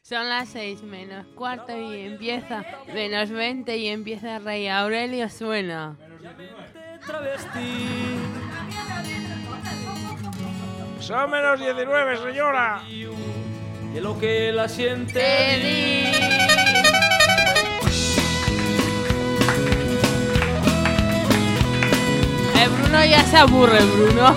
Son las 6 menos cuarto y empieza menos 20 y empieza Rey Aurelio suena. Son menos 19, señora. De lo que la siente. Bruno ya se aburre, Bruno.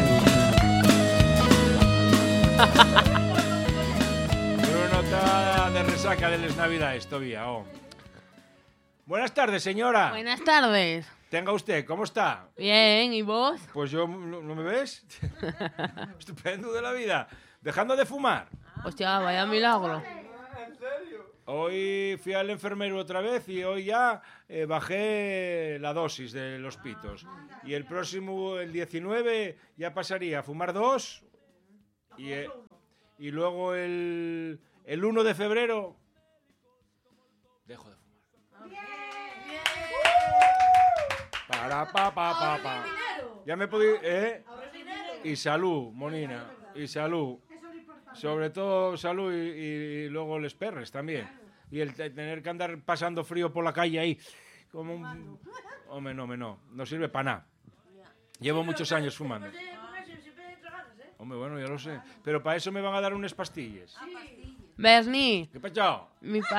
Bruno está de resaca de las navidades todavía. Buenas tardes, señora. Buenas tardes. Tenga usted, ¿cómo está? Bien, ¿y vos? Pues yo, ¿no me ves? Estupendo de la vida. Dejando de fumar. Hostia, vaya milagro. Hoy fui al enfermero otra vez y hoy ya bajé la dosis de los pitos. Y el próximo, el 19, ya pasaría a fumar 2. Y luego el 1 de febrero dejo de fumar. Pa. Ya me podí, Y salud, monina, y salud. Sobre todo salud y luego les perres también. Y el tener que andar pasando frío por la calle ahí como un... Hombre, no sirve para nada. Llevo muchos años fumando. Hombre, bueno, ya lo sé. Pero para eso me van a dar unas pastillas. Bernie. ¿Qué pasó?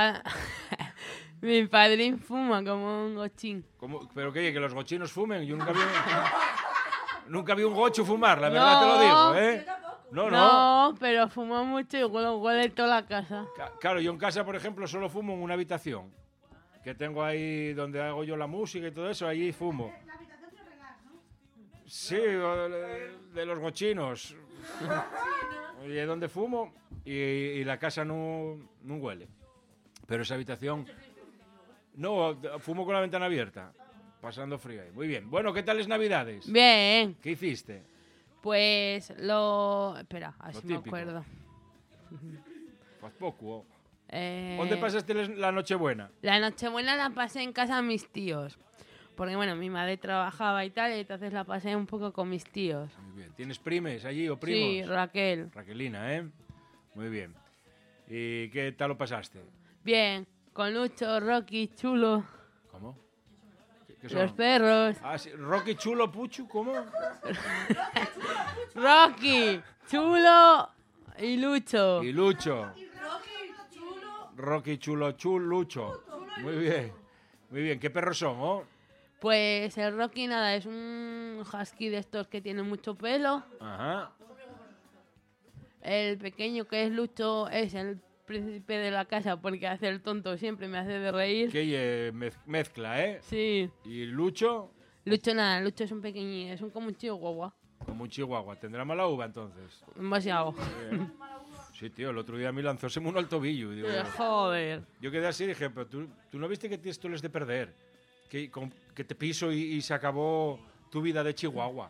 Mi padrín fuma como un gochín. ¿Pero qué? ¿Que los gochinos fumen? Yo nunca vi un gocho fumar, la verdad te lo digo, ¿eh? No, pero fumo mucho y huele toda la casa. Claro, yo en casa, por ejemplo, solo fumo en una habitación. Que tengo ahí donde hago yo la música y todo eso, allí fumo. La habitación de regar, ¿no? Sí, de los gochinos. Y es donde fumo y la casa no huele. Pero esa habitación... No, fumo con la ventana abierta, pasando frío ahí. Muy bien. Bueno, ¿qué tal las navidades? Bien. ¿Qué hiciste? Pues Espera, así me acuerdo. Pues poco. ¿Dónde pasaste la Nochebuena? La Nochebuena la pasé en casa de mis tíos. Porque, bueno, mi madre trabajaba y tal, y entonces la pasé un poco con mis tíos. Muy bien. ¿Tienes primes allí o primos? Sí, Raquel. Raquelina, ¿eh? Muy bien. ¿Y qué tal lo pasaste? Bien. Con Lucho, Rocky, Chulo. ¿Cómo? ¿Qué son? Los perros. Ah, sí. Rocky, Chulo, Puchu, ¿cómo? Rocky, Chulo y Lucho. Y Lucho. Rocky, Chulo, Lucho. Muy bien. Muy bien. ¿Qué perros son, oh? Pues el Rocky, nada, es un husky de estos que tiene mucho pelo. Ajá. El pequeño, que es Lucho, es el príncipe de la casa porque hace el tonto, siempre me hace de reír. Que mezcla, ¿eh? Sí. ¿Y Lucho? Lucho nada, Lucho es un pequeñín, es como un chihuahua. Como un chihuahua. ¿Tendrá mala uva entonces? Demasiado. Sí, tío, el otro día me lanzóseme uno al tobillo. Digo, joder. Yo quedé así y dije, pero tú no viste que tienes tú les de perder. Que te piso y se acabó tu vida de chihuahua.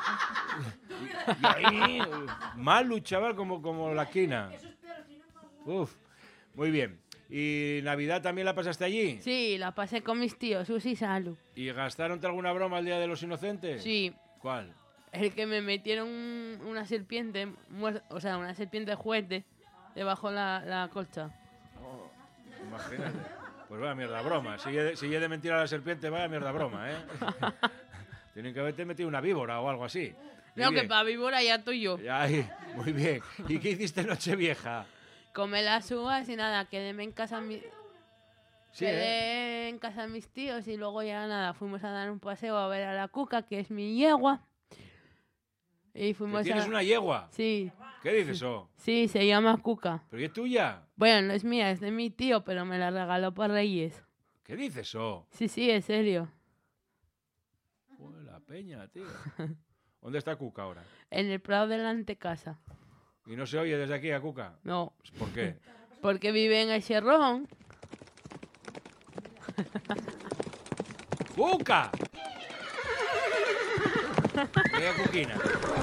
y ahí, malo, chaval, como la quina. Uf, muy bien. ¿Y Navidad también la pasaste allí? Sí, la pasé con mis tíos, Susi y Salu. ¿Y gastaronte alguna broma el Día de los Inocentes? Sí. ¿Cuál? El que me metieron una serpiente, o sea, una serpiente de juguete, debajo la colcha. Oh, imagínate. Pues vaya mierda broma. Si he de mentir a la serpiente, vaya mierda broma, ¿eh? Tienen que haberte metido una víbora o algo así. No, que para víbora ya estoy yo. Ay, muy bien. ¿Y qué hiciste Nochevieja? Comé las uvas y nada, quedé en casa en casa de mis tíos y luego ya nada, fuimos a dar un paseo a ver a la Cuca, que es mi yegua. Y fuimos ¿Tienes una yegua? Sí. ¿Qué dices eso? Sí, se llama Cuca. ¿Pero y es tuya? Bueno, no es mía, es de mi tío, pero me la regaló para Reyes. ¿Qué dices eso? Sí, en serio. Joder, la peña, tío. ¿Dónde está Cuca ahora? En el Prado de la antecasa. ¿Y no se oye desde aquí a Cuca? No. ¿Por qué? Porque vive en el Cherrón. ¡Cuca! Mira, Cuquina.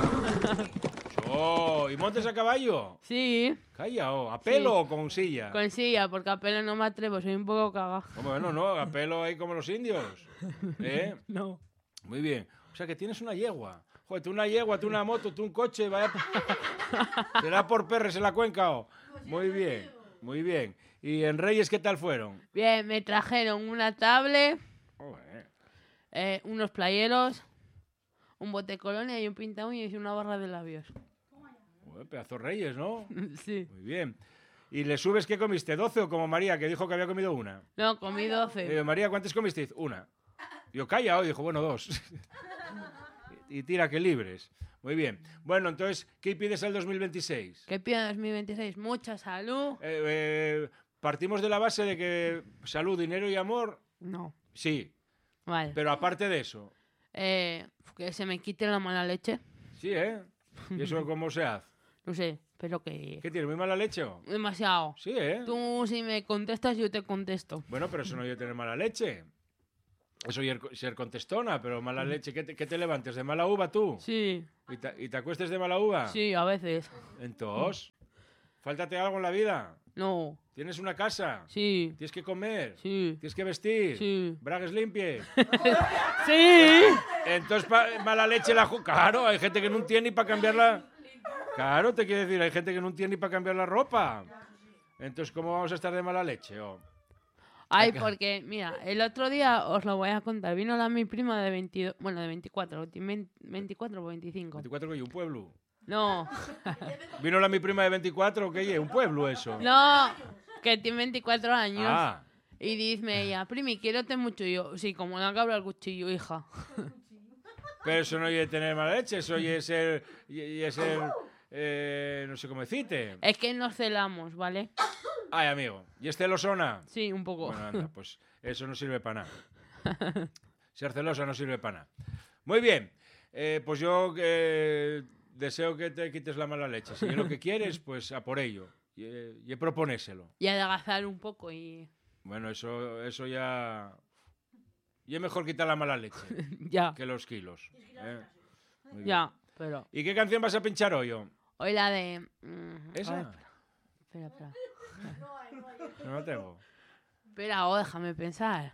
Oh, ¿y montes a caballo? Sí. Calla, ¿a pelo o con silla? Con silla, porque a pelo no me atrevo, soy un poco cagado. Bueno, no, a pelo ahí como los indios. ¿Eh? No. Muy bien. O sea que tienes una yegua. Joder, tú una yegua, tú una moto, tú un coche, vaya... Será por perres en la cuenca, ¿o? Muy bien. Muy bien. ¿Y en Reyes qué tal fueron? Bien, me trajeron una tablet, unos playeros, un bote de colonia y un pinta uñas y una barra de labios. Pedazo Reyes, ¿no? Sí. Muy bien. ¿Y le subes qué comiste? ¿12 o como María, que dijo que había comido una? No, comí 12. María, ¿cuántas comisteis? Una. Yo, calla, hoy dijo, bueno, 2. Y tira que libres. Muy bien. Bueno, entonces, ¿qué pides al 2026? ¿Qué pido en 2026? Mucha salud. Partimos de la base de que salud, dinero y amor, No. sí. Vale. Pero aparte de eso, Que se me quite la mala leche. sí, ¿eh? ¿Y eso cómo se hace? No sé, pero que... ¿Qué tienes, muy mala leche o? Demasiado. Sí, ¿eh? Tú si me contestas, yo te contesto. Bueno, pero eso no es tener mala leche. Eso es ser contestona, pero mala leche. ¿Qué te levantes? ¿De mala uva tú? Sí, ¿Y te acuestes de mala uva? sí, a veces. Entonces, ¿fáltate algo en la vida? No, ¿Tienes una casa? sí, ¿Tienes que comer? sí, ¿Tienes que vestir? sí. ¿Bragues limpies? ¡Sí! Entonces, mala leche la... Claro, hay gente que no tiene ni para cambiarla... Claro, te quiero decir, hay gente que no tiene ni para cambiar la ropa. Entonces, ¿cómo vamos a estar de mala leche? Ay, porque, mira, el otro día os lo voy a contar. Vino mi prima de 22... Bueno, de 24. 24 o 25. 24 que un pueblo. No, ¿Vino mi prima de 24 que un pueblo eso? no, que tiene 24 años. Ah, Y dice ella, primi, quiérete mucho. Y yo, sí, como una cabra al cuchillo, hija. pero eso no es tener mala leche, eso es ser... no sé cómo decirte. Es que nos celamos, ¿vale? Ay, amigo, ¿y es celosona? Sí, un poco. Bueno, anda, pues eso no sirve para nada. Ser celosa no sirve para nada. Muy bien, pues yo deseo que te quites la mala leche. Si es lo que quieres, pues a por ello. Y proponéselo. Y adelgazar un poco y... Bueno, eso ya... Y es mejor quitar la mala leche Ya, que los kilos. Muy bien. ya, pero... ¿Y qué canción vas a pinchar hoy? Hoy la de... ¿Esa? a ver, espera. No la tengo. Espera, déjame pensar.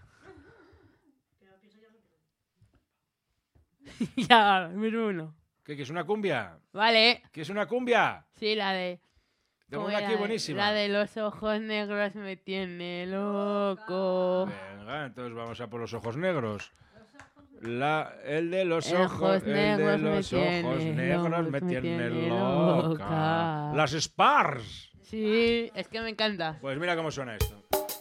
Ya, miro uno. ¿Qué es una cumbia? Vale, ¿Qué es una cumbia? sí, la de... Tengo ¿cómo una era? aquí buenísima. La de los ojos negros me tiene loco. Venga, entonces vamos a por los ojos negros. El de los Ojos ojos negros me negros me tiene tiene loca. loca. Las Spars. Sí, es que me encanta. Pues mira cómo suena esto.